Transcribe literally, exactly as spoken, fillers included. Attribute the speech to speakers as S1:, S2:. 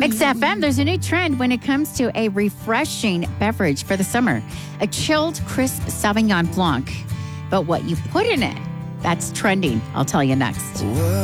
S1: X F M, there's a new trend when it comes to a refreshing beverage for the summer. A chilled, crisp Sauvignon Blanc. But what you put in it, that's trending. I'll tell you next.